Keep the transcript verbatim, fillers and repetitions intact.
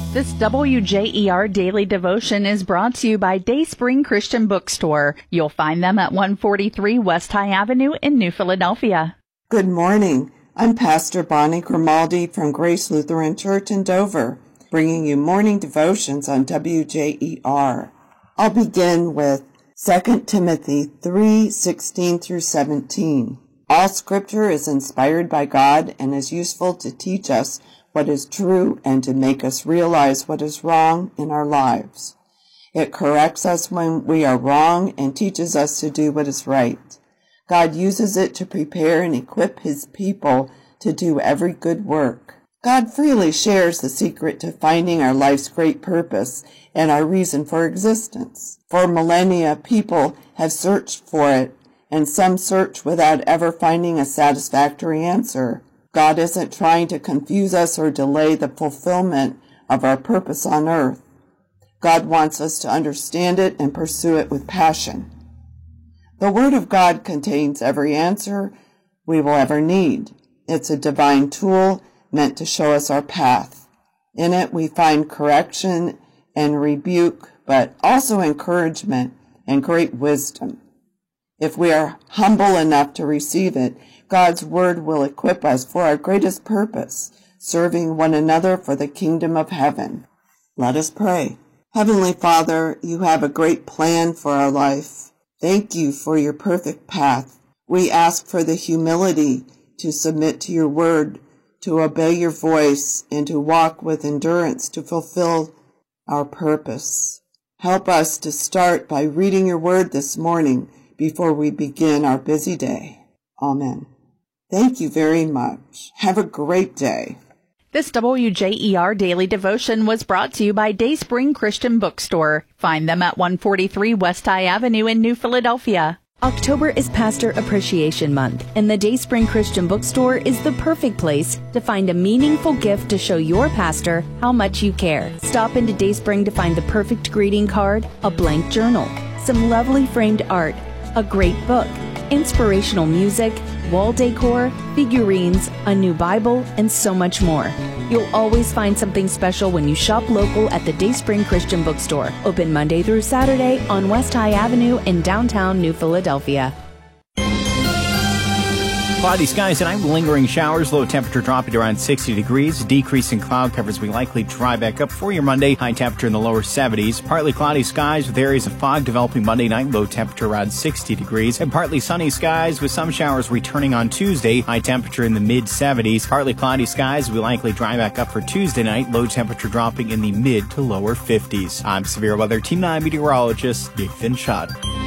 This W J E R Daily Devotion is brought to you by Dayspring Christian Bookstore. You'll find them at one forty-three West High Avenue in New Philadelphia. Good morning. I'm Pastor Bonnie Grimaldi from Grace Lutheran Church in Dover, bringing you morning devotions on W J E R. I'll begin with Second Timothy three sixteen through seventeen. All Scripture is inspired by God and is useful to teach us what is true and to make us realize what is wrong in our lives. It corrects us when we are wrong and teaches us to do what is right. God uses it to prepare and equip His people to do every good work. God freely shares the secret to finding our life's great purpose and our reason for existence. For millennia, people have searched for it, and some search without ever finding a satisfactory answer. God isn't trying to confuse us or delay the fulfillment of our purpose on earth. God wants us to understand it and pursue it with passion. The Word of God contains every answer we will ever need. It's a divine tool meant to show us our path. In it we find correction and rebuke, but also encouragement and great wisdom. If we are humble enough to receive it, God's Word will equip us for our greatest purpose, serving one another for the kingdom of heaven. Let us pray. Heavenly Father, you have a great plan for our life. Thank you for your perfect path. We ask for the humility to submit to your word, to obey your voice, and to walk with endurance to fulfill our purpose. Help us to start by reading your word this morning before we begin our busy day. Amen. Thank you very much. Have a great day. This W J E R Daily Devotion was brought to you by Dayspring Christian Bookstore. Find them at one forty-three West High Avenue in New Philadelphia. October is Pastor Appreciation Month, and the Dayspring Christian Bookstore is the perfect place to find a meaningful gift to show your pastor how much you care. Stop into Dayspring to find the perfect greeting card, a blank journal, some lovely framed art, a great book, inspirational music, wall decor, figurines, a new Bible, and so much more. You'll always find something special when you shop local at the Dayspring Christian Bookstore. Open Monday through Saturday on West High Avenue in downtown New Philadelphia. Cloudy skies tonight, lingering showers, low temperature dropping to around sixty degrees. Decrease in cloud covers, we likely dry back up for your Monday. High temperature in the lower seventies. Partly cloudy skies with areas of fog developing Monday night, low temperature around sixty degrees. And partly sunny skies with some showers returning on Tuesday. High temperature in the mid seventies. Partly cloudy skies, we likely dry back up for Tuesday night, low temperature dropping in the mid to lower fifties. I'm Severe Weather Team nine meteorologist Nathan Schott.